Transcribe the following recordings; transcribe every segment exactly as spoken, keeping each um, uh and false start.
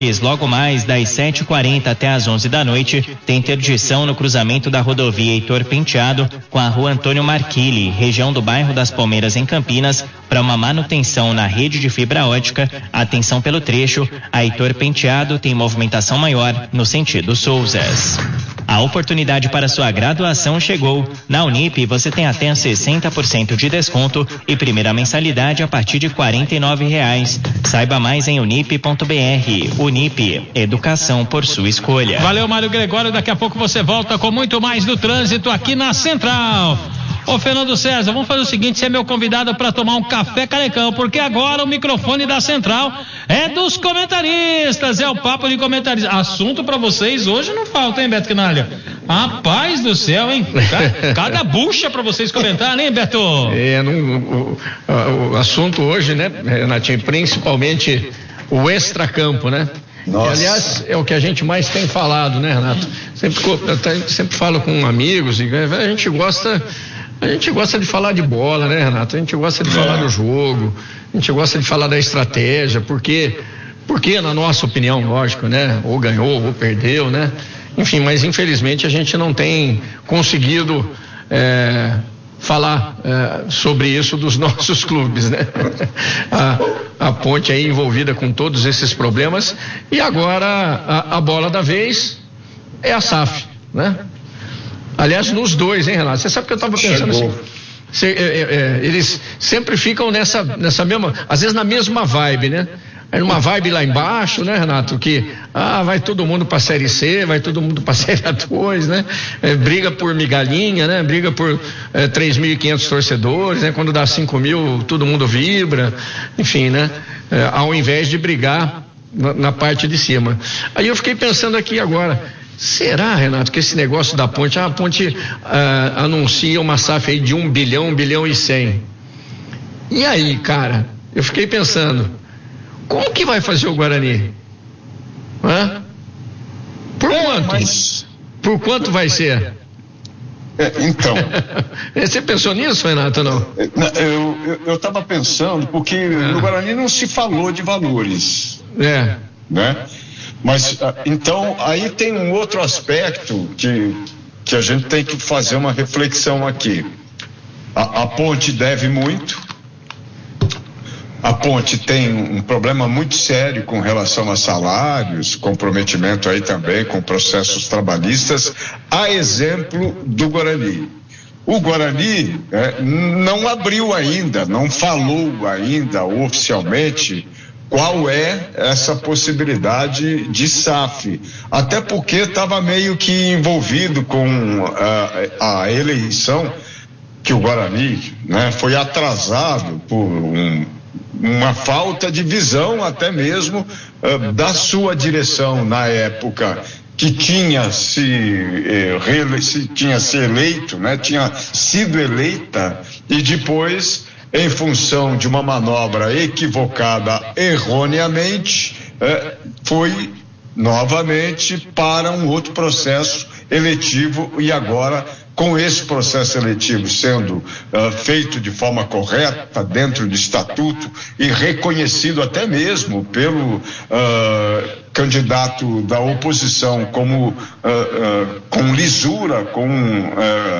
Logo mais das sete e quarenta até as onze da noite, tem interdição no cruzamento da rodovia Heitor Penteado com a rua Antônio Marquilli, região do bairro das Palmeiras, em Campinas, para uma manutenção na rede de fibra ótica. Atenção pelo trecho, a Heitor Penteado tem movimentação maior no sentido Souzas. A oportunidade para sua graduação chegou. Na Unip você tem até sessenta por cento de desconto e primeira mensalidade a partir de quarenta e nove reais. Saiba mais em unip ponto br. Unip, educação por sua escolha. Valeu, Mário Gregório. Daqui a pouco você volta com muito mais do trânsito aqui na Central. Ô Fernando César, vamos fazer o seguinte, você é meu convidado para tomar um café carecão, porque agora o microfone da Central é dos comentaristas, é o papo de comentaristas. Assunto para vocês hoje não falta, hein, Beto Quinalha? Rapaz do céu, hein? Cada, cada bucha para vocês comentarem, hein, Beto? É, no, o, o, o assunto hoje, né, Renatinho, principalmente o extracampo, né? Nossa. E, aliás, é o que a gente mais tem falado, né, Renato? Sempre, eu sempre falo com amigos e a gente gosta... A gente gosta de falar de bola, né, Renato? A gente gosta de é. falar do jogo, a gente gosta de falar da estratégia, porque, porque na nossa opinião, lógico, né? Ou ganhou, ou perdeu, né? Enfim, mas infelizmente a gente não tem conseguido é, falar é, sobre isso dos nossos clubes, né? A, a Ponte aí envolvida com todos esses problemas e agora a, a bola da vez é a S A F, né? Aliás, nos dois, hein, Renato? Você sabe que eu estava pensando Chegou. assim. Cê, é, é, eles sempre ficam nessa, nessa mesma, às vezes na mesma vibe, né? É uma vibe lá embaixo, né, Renato? Que, ah, vai todo mundo pra Série C, vai todo mundo pra Série A dois, né? É, briga por migalhinha, né? Briga por é, três mil e quinhentos torcedores, né? Quando dá cinco mil, todo mundo vibra, enfim, né? É, ao invés de brigar na, na parte de cima. Aí eu fiquei pensando aqui agora, será, Renato, que esse negócio da Ponte, ah, a Ponte ah, anuncia uma S A F aí de um bilhão, um bilhão e cem. E aí, cara, eu fiquei pensando, como que vai fazer o Guarani? Hã? Por é, quanto? Mas... Por quanto vai ser? É, então. Você pensou nisso, Renato, não? Eu estava pensando, porque é. no Guarani não se falou de valores. É. Né? Mas, então, aí tem um outro aspecto que, que a gente tem que fazer uma reflexão aqui. A, a Ponte deve muito, a Ponte tem um problema muito sério com relação a salários, comprometimento aí também com processos trabalhistas, a exemplo do Guarani. O Guarani é, não abriu ainda, não falou ainda oficialmente qual é essa possibilidade de S A F, até porque estava meio que envolvido com a, a eleição, que o Guarani, né, foi atrasado por um, uma falta de visão até mesmo uh, da sua direção na época, que tinha se, eh, reele, se tinha se eleito, né, tinha sido eleita e depois, em função de uma manobra equivocada erroneamente, eh, foi novamente para um outro processo eletivo e agora, com esse processo eletivo sendo uh, feito de forma correta dentro do estatuto e reconhecido até mesmo pelo uh, candidato da oposição como uh, uh, com lisura, com uh,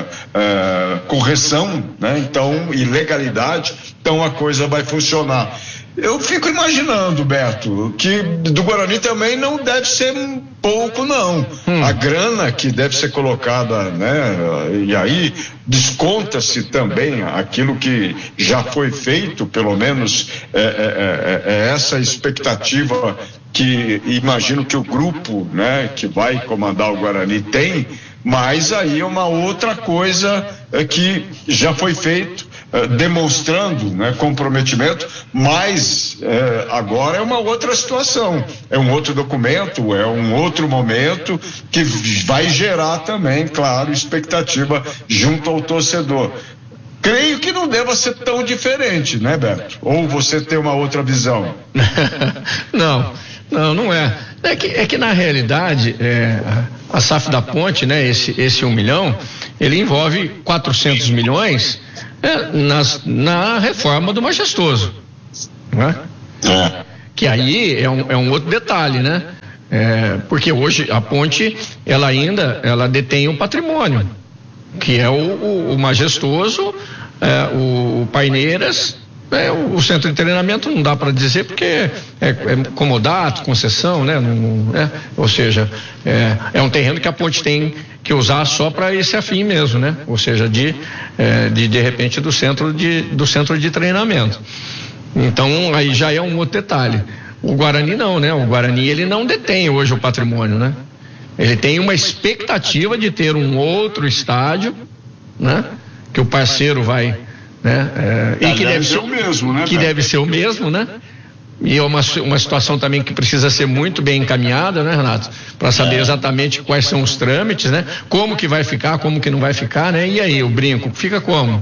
uh, correção, né? Então, e legalidade, então a coisa vai funcionar. Eu fico imaginando, Beto, que do Guarani também não deve ser pouco, não. Hum. A grana que deve ser colocada, né? E aí desconta-se também aquilo que já foi feito, pelo menos é, é, é, é essa expectativa que imagino que o grupo, né, que vai comandar o Guarani tem, mas aí uma outra coisa é que já foi feito, é, demonstrando, né, comprometimento, mas é, agora é uma outra situação, é um outro documento, é um outro momento que vai gerar também, claro, expectativa junto ao torcedor. Creio que não deva ser tão diferente, né, Beto? Ou você tem uma outra visão? Não, não, não é. É que, é que na realidade, é, a S A F da Ponte, né, esse, esse um milhão, ele envolve quatrocentos milhões é, nas, na reforma do Majestoso, né? É. Que aí é um, é um outro detalhe, né? É, porque hoje a Ponte, ela ainda, ela detém um patrimônio, que é o, o, o majestoso, é, o, o Paineiras, é, o, o centro de treinamento não dá para dizer porque é, é comodato, concessão, né? Não, não, é, ou seja, é, é um terreno que a Ponte tem que usar só para esse afim mesmo, né? Ou seja, de, é, de, de repente do centro de, do centro de treinamento. Então aí já é um outro detalhe. O Guarani não, né? O Guarani, ele não detém hoje o patrimônio, né? Ele tem uma expectativa de ter um outro estádio, né? Que o parceiro vai, né? É, e que deve ser o mesmo, né? Que deve ser o mesmo, né? E é uma, uma situação também que precisa ser muito bem encaminhada, né, Renato? Para saber exatamente quais são os trâmites, né? Como que vai ficar, como que não vai ficar, né? E aí, o brinco, fica como?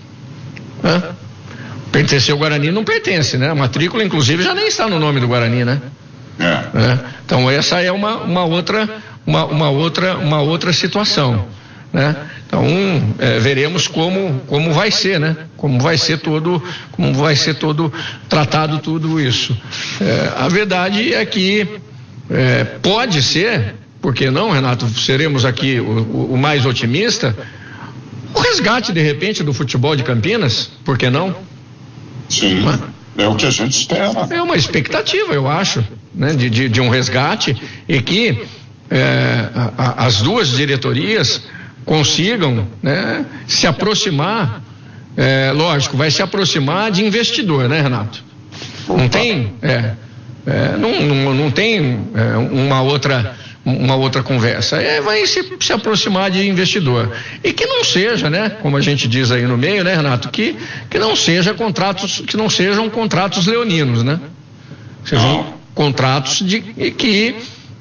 Hã? Pertencer ao Guarani não pertence, né? A matrícula, inclusive, já nem está no nome do Guarani, né? É. É. Então essa é uma, uma outra, uma, uma outra, uma outra situação, né? Então é, veremos como, como vai ser, né? Como vai ser todo, como vai ser todo tratado tudo isso. É, a verdade é que é, pode ser, por que não, Renato? Seremos aqui o, o, o mais otimista. O resgate de repente do futebol de Campinas, por que não? Sim, é o que a gente espera. É uma expectativa, eu acho, né, de, de, de um resgate e que é, a, a, as duas diretorias consigam, né, se aproximar, é, lógico, vai se aproximar de investidor, né, Renato? Não tem, é, é, não, não, não tem é, uma outra uma outra conversa, é, vai se, se aproximar de investidor e que não seja, né, como a gente diz aí no meio, né, Renato, que, que não seja contratos, que não sejam contratos leoninos, né, sejam não. contratos de que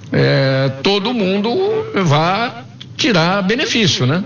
é, todo mundo vá tirar benefício, né?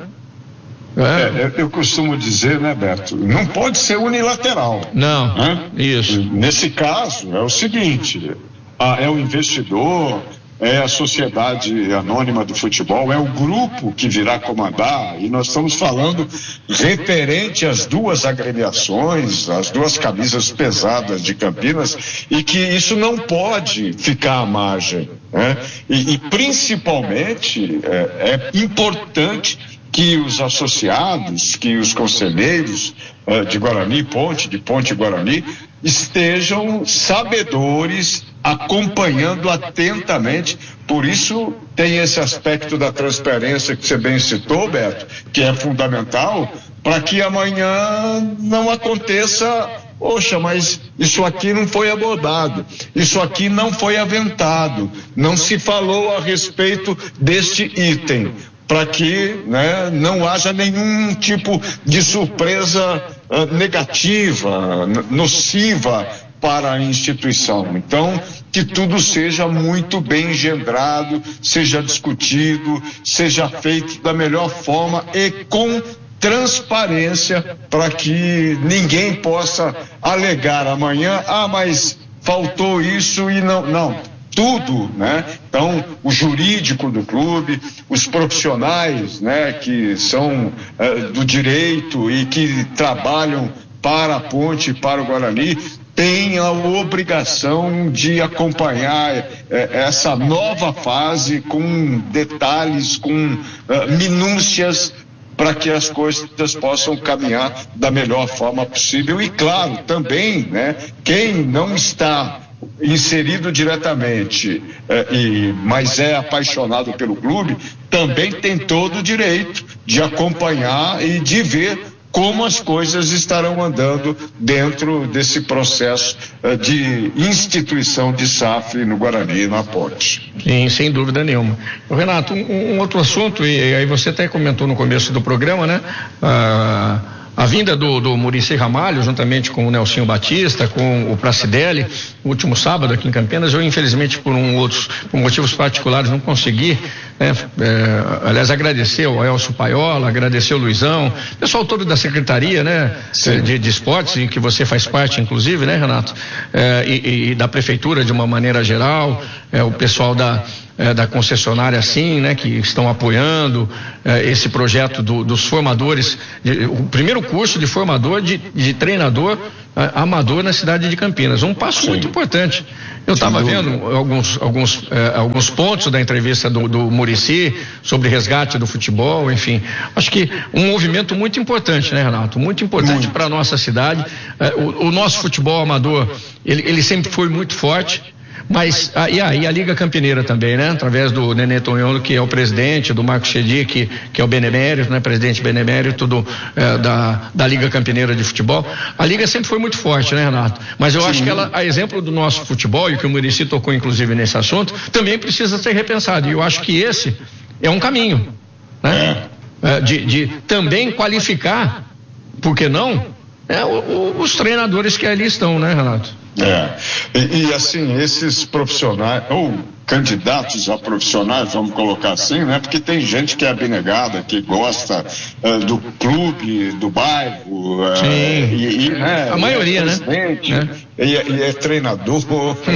É. É, eu costumo dizer, né, Beto, não pode ser unilateral. Não, né? Isso. Nesse caso é o seguinte, ah, é o investidor, é a sociedade anônima do futebol, é o grupo que virá comandar, e nós estamos falando referente às duas agremiações, as duas camisas pesadas de Campinas, e que isso não pode ficar à margem, né? E, e principalmente é, é importante que os associados, que os conselheiros uh, de Guarani Ponte, de Ponte Guarani, estejam sabedores, acompanhando atentamente. Por isso tem esse aspecto da transparência que você bem citou, Beto, que é fundamental para que amanhã não aconteça, poxa, mas isso aqui não foi abordado, isso aqui não foi aventado, não se falou a respeito deste item, para que, né, não haja nenhum tipo de surpresa uh, negativa, nociva para a instituição. Então, que tudo seja muito bem engendrado, seja discutido, seja feito da melhor forma e com transparência, para que ninguém possa alegar amanhã, ah, mas faltou isso e não, não. Tudo, né? Então, o jurídico do clube, os profissionais, né, que são uh, do direito e que trabalham para a Ponte, para o Guarani, têm a obrigação de acompanhar uh, essa nova fase com detalhes, com uh, minúcias, para que as coisas possam caminhar da melhor forma possível. E claro, também, né, quem não está inserido diretamente, eh, e, mas é apaixonado pelo clube, também tem todo o direito de acompanhar e de ver como as coisas estarão andando dentro desse processo eh, de instituição de S A F no Guarani e na Ponte. Sim, sem dúvida nenhuma. Renato, um, um outro assunto, e aí você até comentou no começo do programa, né? Ah, A vinda do, do Muricy Ramalho, juntamente com o Nelsinho Batista, com o Pracidelli, no último sábado aqui em Campinas, eu infelizmente por, um, outros, por motivos particulares não consegui, né? É, aliás, agradecer ao Elcio Paiola, agradecer ao Luizão, pessoal todo da Secretaria, né? De, de Esportes, em que você faz parte, inclusive, né, Renato? É, e, e da Prefeitura de uma maneira geral, é, o pessoal da eh, da concessionária Sim, né, que estão apoiando eh, esse projeto do, dos formadores, de, o primeiro curso de formador de, de treinador eh, amador na cidade de Campinas. Um passo Sim. muito importante. Eu estava vendo alguns, alguns, eh, alguns pontos da entrevista do, do Muricy sobre resgate do futebol, enfim. Acho que um movimento muito importante, né, Renato? Muito importante para a nossa cidade. Eh, o, o nosso futebol amador, ele, ele sempre foi muito forte. Mas, ah, e aí a Liga Campineira também, né? Através do Nenê Tonholo, que é o presidente, do Marcos Chedi, que, que é o benemérito, né? Presidente benemérito do, eh, da, da Liga Campineira de Futebol. A Liga sempre foi muito forte, né, Renato? Mas eu Sim. acho que ela, a exemplo do nosso futebol, e que o Muricy tocou inclusive nesse assunto, também precisa ser repensado. E eu acho que esse é um caminho, né? É, de, de também qualificar, por que não, é, o, o, os treinadores que ali estão, né, Renato? É, e, e assim, esses profissionais, ou candidatos a profissionais, vamos colocar assim, né? Porque tem gente que é abnegada, que gosta uh, do clube, do bairro, uh, e, e, né, a maioria, é né? É. E, é, e é treinador,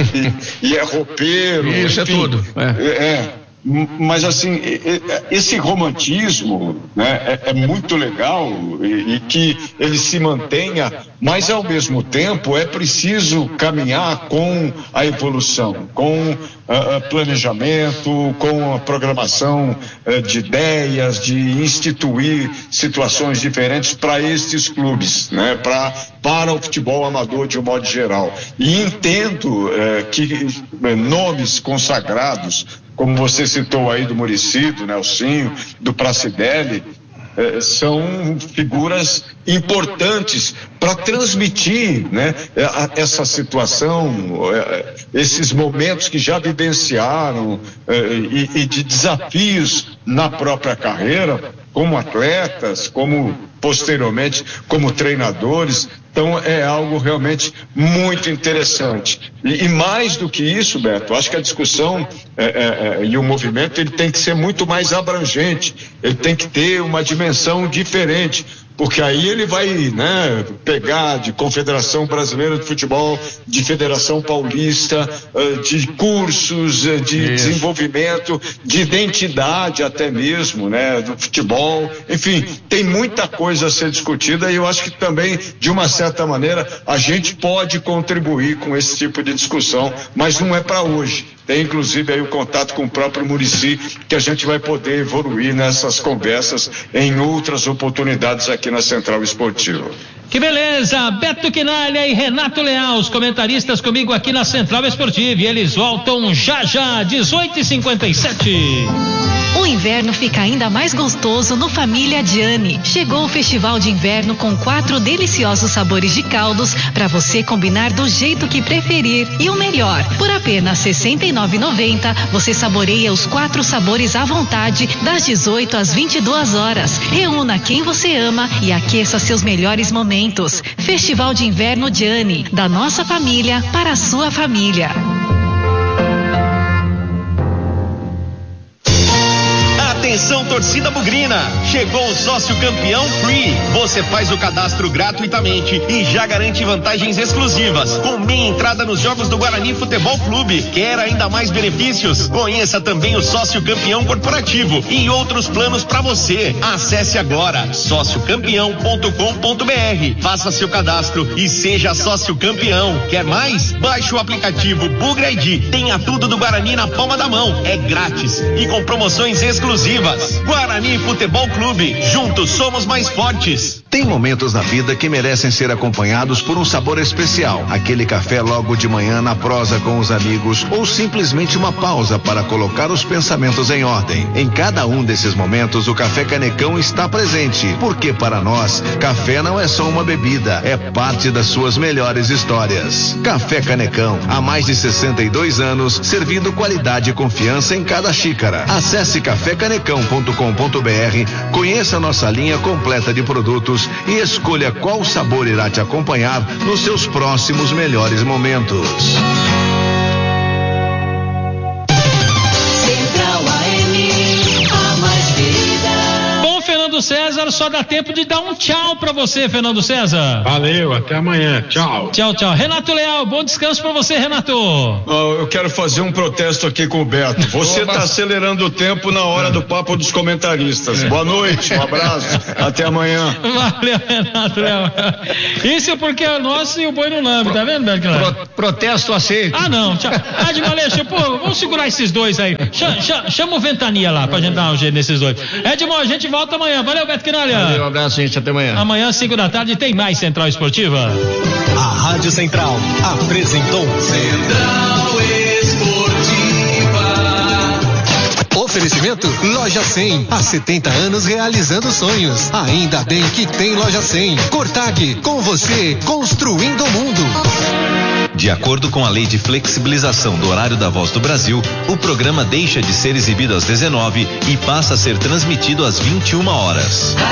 e, e é roupeiro. Isso, enfim, é tudo. É. é. Mas assim, esse romantismo, né, é, é muito legal e, e que ele se mantenha, mas ao mesmo tempo é preciso caminhar com a evolução, com uh, planejamento, com a programação uh, de ideias, de instituir situações diferentes para estes clubes, né, pra, para o futebol amador de um modo geral. E entendo uh, que uh, nomes consagrados, como você citou aí do Muricy, do Nelsinho, do Pracidelli, eh, são figuras importantes para transmitir, né, essa situação, eh, esses momentos que já vivenciaram eh, e, e de desafios na própria carreira, como atletas, como posteriormente como treinadores. Então é algo realmente muito interessante. E, e mais do que isso, Beto, acho que a discussão é, é, é, e o movimento ele tem que ser muito mais abrangente, ele tem que ter uma dimensão diferente, porque aí ele vai, né, pegar de Confederação Brasileira de Futebol, de Federação Paulista, de cursos, de Isso. desenvolvimento, de identidade até mesmo, né, do futebol. Enfim, tem muita coisa a ser discutida e eu acho que também, de uma certa maneira, a gente pode contribuir com esse tipo de discussão, mas não é para hoje. Tem inclusive aí o contato com o próprio Muricy, que a gente vai poder evoluir nessas conversas em outras oportunidades aqui na Central Esportiva. Que beleza, Beto Quinalha e Renato Leal, os comentaristas comigo aqui na Central Esportiva, e eles voltam já já, dezoito e cinquenta e sete. O inverno fica ainda mais gostoso no Família Gianni. Chegou o festival de inverno com quatro deliciosos sabores de caldos para você combinar do jeito que preferir. E o melhor, por apenas sessenta e nove reais e noventa centavos você saboreia os quatro sabores à vontade das dezoito às vinte e duas horas. Reúna quem você ama e aqueça seus melhores momentos. Festival de Inverno Gianni, da nossa família para a sua família. Atenção, torcida bugrina, chegou o sócio campeão Free. Você faz o cadastro gratuitamente e já garante vantagens exclusivas, com meia entrada nos jogos do Guarani Futebol Clube. Quer ainda mais benefícios? Conheça também o sócio campeão corporativo e outros planos para você. Acesse agora sócio campeão ponto com ponto br, faça seu cadastro e seja sócio campeão. Quer mais? Baixe o aplicativo Bugra I D. Tenha tudo do Guarani na palma da mão. É grátis e com promoções exclusivas. Guarani Futebol Clube, juntos somos mais fortes. Tem momentos na vida que merecem ser acompanhados por um sabor especial. Aquele café logo de manhã na prosa com os amigos, ou simplesmente uma pausa para colocar os pensamentos em ordem. Em cada um desses momentos, o Café Canecão está presente, porque para nós, café não é só uma bebida, é parte das suas melhores histórias. Café Canecão, há mais de sessenta e dois anos, servindo qualidade e confiança em cada xícara. Acesse café canecão ponto com ponto br, conheça nossa linha completa de produtos e escolha qual sabor irá te acompanhar nos seus próximos melhores momentos. Bom, Fernando César, agora só dá tempo de dar um tchau pra você, Fernando César. Valeu, até amanhã. Tchau. Tchau, tchau. Renato Leal, bom descanso pra você, Renato. Oh, eu quero fazer um protesto aqui com o Beto. Você está acelerando o tempo na hora do papo dos comentaristas. Boa noite, um abraço, até amanhã. Valeu, Renato Leal. Isso porque é nosso e o boi não lambe, tá vendo, Beto? Pro, protesto aceito. Ah, não. Tchau. Ah, de Maleixo, pô, vamos segurar esses dois aí. Chama, chama, chama o Ventania lá pra gente dar um jeito nesses dois. Edmond, a gente volta amanhã. Valeu, Beto Quinalha. Valeu, um abraço, gente, até amanhã. Amanhã, cinco da tarde, tem mais Central Esportiva. A Rádio Central apresentou Central Esportiva. Oferecimento Loja cem. Há setenta anos realizando sonhos. Ainda bem que tem Loja cem. Cortag, com você, construindo o mundo. De acordo com a lei de flexibilização do horário da Voz do Brasil, o programa deixa de ser exibido às dezenove e passa a ser transmitido às vinte e uma horas.